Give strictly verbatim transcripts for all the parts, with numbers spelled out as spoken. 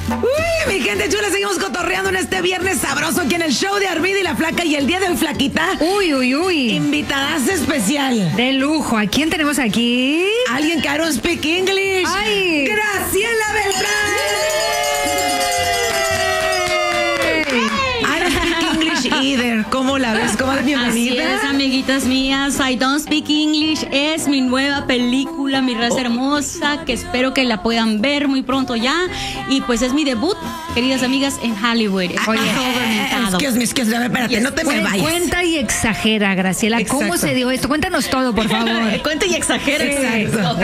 Uy, mi gente chula, seguimos cotorreando en este viernes sabroso aquí en el show de Armida y la Flaca. Y el día de hoy, Flaquita, Uy, uy, uy. invitadas especial. De lujo. ¿A quién tenemos aquí? Alguien que I don't speak English. ¡Ay! ¡Graciela Beltrán! I don't speak English either. ¿Cómo la ves? ¿Cómo es? Bienvenida. Así es, amiguitas mías. I Don't Speak English es mi nueva película, Mi raza hermosa, que espero que la puedan ver muy pronto ya. Y pues es mi debut, queridas amigas, en Hollywood. Oye, excuse me, excuse me, espérate, no te me Cuen- vayas. Cuenta y exagera, Graciela. ¿Cómo Exacto. se dio esto? Cuéntanos todo, por favor. Cuenta y exagera. Exacto.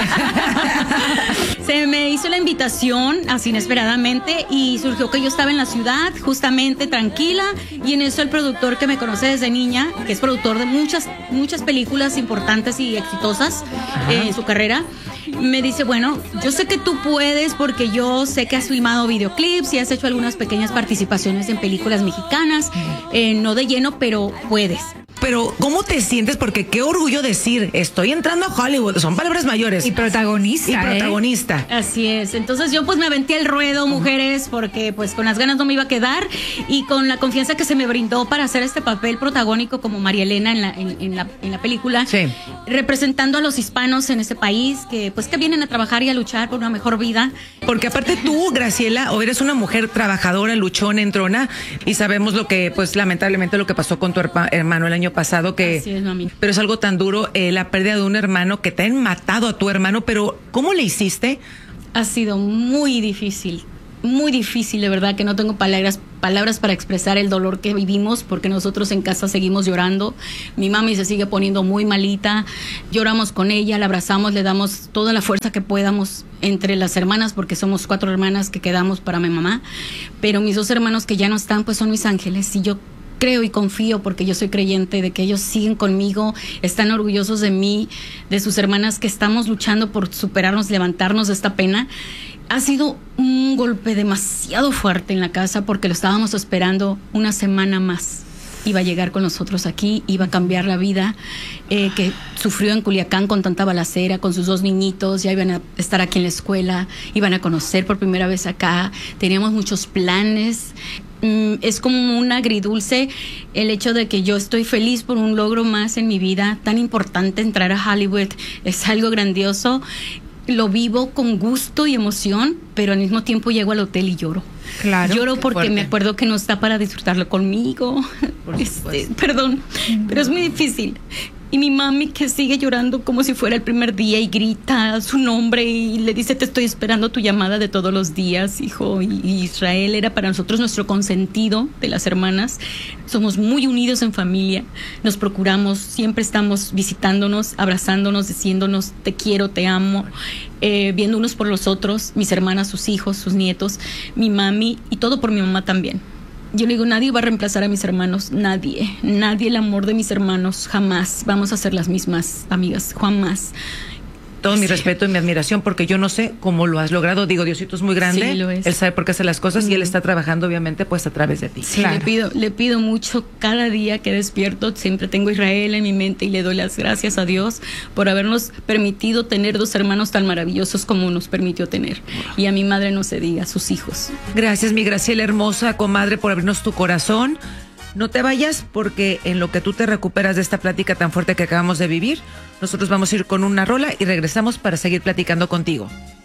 Se me hizo la invitación así inesperadamente y surgió que yo estaba en la ciudad, justamente tranquila, y en eso el productor que me conoce desde niña, que es productor de muchas, muchas películas importantes y exitosas eh, en su carrera, me dice, bueno, yo sé que tú puedes porque yo sé que has filmado videoclips y has hecho algunas pequeñas participaciones en películas mexicanas, eh, no de lleno, pero puedes. Pero, ¿cómo te sientes? Porque qué orgullo decir, estoy entrando a Hollywood. Son palabras mayores. Y protagonista, Y ¿eh? protagonista. Así es, entonces yo pues me aventé al ruedo, mujeres, porque pues con las ganas no me iba a quedar y con la confianza que se me brindó para hacer este papel protagónico como María Elena en la, en, en la, en la película, Sí. representando a los hispanos en este país que pues que vienen a trabajar y a luchar por una mejor vida. Porque aparte tú, Graciela, o eres una mujer trabajadora, luchona, entrona, y sabemos lo que, pues lamentablemente lo que pasó con tu herpa- hermano el año pasado, que Así es, mami. pero es algo tan duro, eh, la pérdida de un hermano, que te han matado a tu hermano, pero ¿cómo le hiciste? Ha sido muy difícil, muy difícil, de verdad que no tengo palabras palabras para expresar el dolor que vivimos, porque nosotros en casa seguimos llorando. Mi mami se sigue poniendo muy malita, lloramos con ella, la abrazamos, le damos toda la fuerza que podamos entre las hermanas, porque somos cuatro hermanas que quedamos para mi mamá, pero mis dos hermanos que ya no están, pues son mis ángeles, y yo creo y confío, porque yo soy creyente de que ellos siguen conmigo, están orgullosos de mí, de sus hermanas, que estamos luchando por superarnos, levantarnos de esta pena. Ha sido un golpe demasiado fuerte en la casa, porque lo estábamos esperando una semana más. Iba a llegar con nosotros aquí, iba a cambiar la vida eh, que sufrió en Culiacán con tanta balacera, con sus dos niñitos, ya iban a estar aquí en la escuela, iban a conocer por primera vez acá, teníamos muchos planes. Mm, es como un agridulce el hecho de que yo estoy feliz por un logro más en mi vida, tan importante. Entrar a Hollywood es algo grandioso, lo vivo con gusto y emoción, pero al mismo tiempo llego al hotel y lloro. Claro. Lloro Qué porque fuerte. me acuerdo que no está para disfrutarlo conmigo. Por Este, supuesto. perdón, pero es muy difícil. Y mi mami, que sigue llorando como si fuera el primer día, y grita su nombre y le dice, te estoy esperando tu llamada de todos los días, hijo. Y, y Israel era para nosotros nuestro consentido de las hermanas. Somos muy unidos en familia, nos procuramos, siempre estamos visitándonos, abrazándonos, diciéndonos te quiero, te amo, eh, viendo unos por los otros, mis hermanas, sus hijos, sus nietos, mi mami, y todo por mi mamá también. Yo le digo, nadie va a reemplazar a mis hermanos, nadie, nadie. El amor de mis hermanos, jamás vamos a ser las mismas amigas, jamás. Todo mi respeto y mi admiración, porque yo no sé cómo lo has logrado. Digo, Diosito es muy grande, Sí, lo es. él sabe por qué hace las cosas, y él Mm. está trabajando obviamente pues a través de ti. Sí, Claro. le pido, le pido mucho cada día que despierto, siempre tengo a Israel en mi mente y le doy las gracias a Dios por habernos permitido tener dos hermanos tan maravillosos como nos permitió tener. Y a mi madre no se diga, a sus hijos. Gracias, mi Graciela hermosa, comadre, por abrirnos tu corazón. No te vayas, porque en lo que tú te recuperas de esta plática tan fuerte que acabamos de vivir, nosotros vamos a ir con una rola y regresamos para seguir platicando contigo.